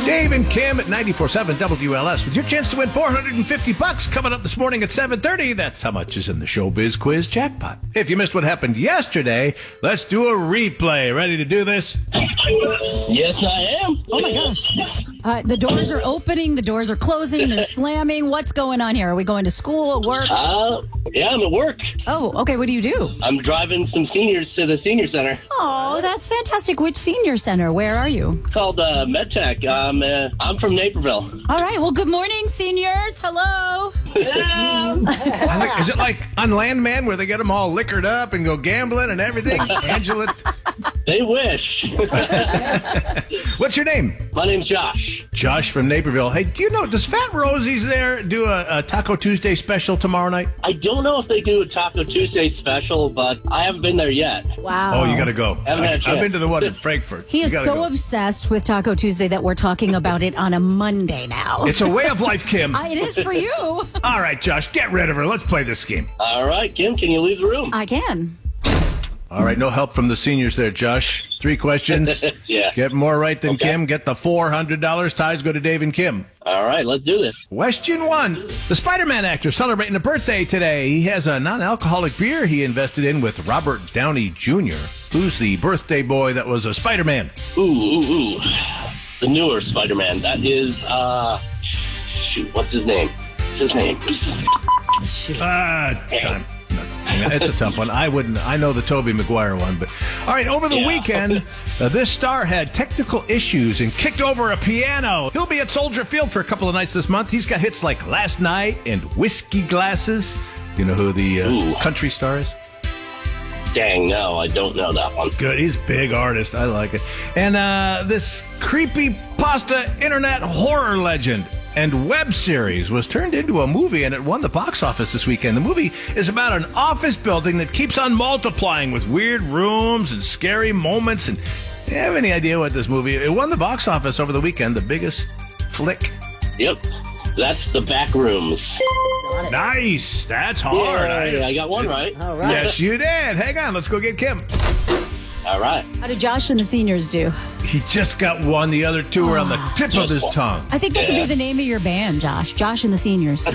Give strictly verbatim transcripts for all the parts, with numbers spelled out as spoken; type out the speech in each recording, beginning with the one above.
Dave and Kim at ninety-four point seven W L S with your chance to win four hundred fifty bucks coming up this morning at seven thirty. That's how much is in the Showbiz Quiz jackpot. If you missed what happened yesterday, let's do a replay. Ready to do this? Yes, I am. Oh, my gosh. Uh, the doors are opening. The doors are closing. They're slamming. What's going on here? Are we going to school, work? Uh, yeah, I'm at work. Oh, okay. What do you do? I'm driving some seniors to the senior center. Oh, that's fantastic. Which senior center? Where are you? It's called uh, MedTech. Um, uh, I'm from Naperville. All right. Well, good morning, seniors. Hello. I think- Is it like on Landman where they get them all liquored up and go gambling and everything? Angela, They wish. what's your name? My name's Josh. Josh from Naperville. Hey, do you know, does Fat Rosie's there do a, a Taco Tuesday special tomorrow night? I don't know if they do a Taco Tuesday special, but I haven't been there yet. Wow. Oh, you got to go. Haven't had a I, I've chance. been to the one in Frankfurt. He is You gotta so go. obsessed with Taco Tuesday that we're talking about it on a Monday now. It's a way of life, Kim. I, it is for you. All right, Josh, get rid of her. Let's play this game. All right, Kim, can you leave the room? I can. All right, no help from the seniors there, Josh. Three questions. Yeah. Get more right than Okay. Kim. Get the four hundred dollars. Ties go to Dave and Kim. All right, let's do this. Question one. The Spider-Man actor celebrating a birthday today. He has a non-alcoholic beer he invested in with Robert Downey Junior Who's the birthday boy that was a Spider-Man? Ooh, ooh, ooh. The newer Spider-Man. That is, uh, shoot, what's his name? What's his name? Ah, time. It's a tough one. I wouldn't. I know the Tobey Maguire one, but all right. Over the Yeah. weekend, uh, this star had technical issues and kicked over a piano. He'll be at Soldier Field for a couple of nights this month. He's got hits like "Last Night" and "Whiskey Glasses." You know who the uh, Ooh. country star is? Dang, no, I don't know that one. Good. He's a big artist. I like it. And uh, this creepy pasta internet horror legend and web series was turned into a movie, and it won the box office this weekend. The movie is about an office building that keeps on multiplying with weird rooms and scary moments. And do you have any idea what this movie? It won the box office over the weekend, the biggest flick. Yep, that's The Back Rooms. Nice. That's hard. Yay, I- I got one right. All right. Yes, you did. Hang on. Let's go get Kim. All right. How did Josh and the seniors do? He just got one. The other two are on the tip of his tongue. I think that could Yeah. be the name of your band, Josh. Josh and the seniors.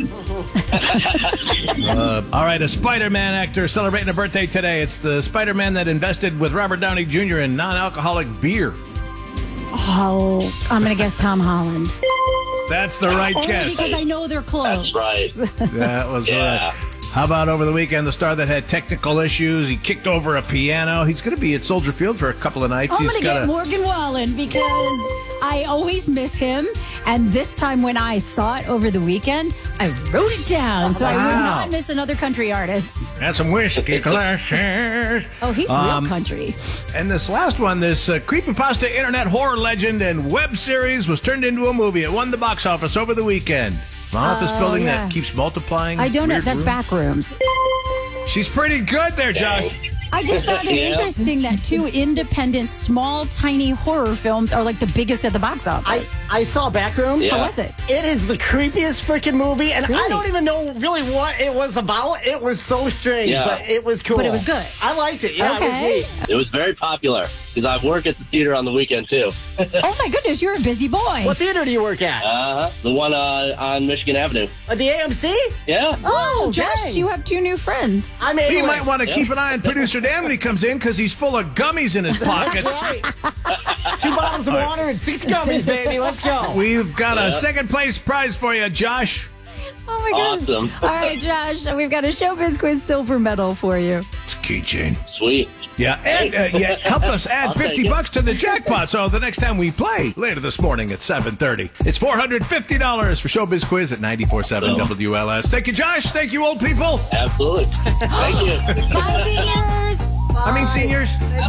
Uh, all right, a Spider-Man actor celebrating a birthday today. It's the Spider-Man that invested with Robert Downey Junior in non-alcoholic beer. Oh, I'm going to guess Tom Holland. That's the right Only guess. because I know they're close. That's right. That was Yeah. right. How about over the weekend, the star that had technical issues? He kicked over a piano. He's going to be at Soldier Field for a couple of nights. I'm He's going to got get a- Morgan Wallen because I always miss him. And this time when I saw it over the weekend, I wrote it down so I would Wow. not miss another country artist. and some whiskey glasses. Oh, he's Um, real country. And this last one, this uh, creepypasta internet horror legend and web series was turned into a movie. It won the box office over the weekend. An office Oh, building yeah. that keeps multiplying. I don't know. weird That's rooms. back rooms. She's pretty good there, Josh. I just found it Yeah. interesting that two independent, small, tiny horror films are like the biggest at the box office. I, I saw Backrooms. Yeah. How was it? It is the creepiest freaking movie, and I Really? don't even know really what it was about. It was so strange, Yeah. but it was cool. But it was good. I liked it. Yeah, Okay. it was neat. It was very popular because I work at the theater on the weekend too. Oh my goodness, you're a busy boy. What theater do you work at? Uh, the one uh, on Michigan Avenue. Uh, the A M C? Yeah. Oh, Josh, dang. you have two new friends. I made He a might list. want to keep an eye on producer Dan when he comes in because he's full of gummies in his pockets. That's right. Two bottles of water and six gummies, baby. Let's go. We've got a Yeah. second place prize for you, Josh. Oh my god. Awesome. All right, Josh, we've got a Showbiz Quiz silver medal for you. It's a keychain. Sweet. Yeah, and uh, yeah, help us add I'll take fifty it. bucks to the jackpot. So the next time we play later this morning at seven thirty, it's four hundred fifty dollars for Showbiz Quiz at ninety-four point seven So- W L S. Thank you, Josh. Thank you, old people. Absolutely. Thank you. Bye, seniors. I mean, seniors.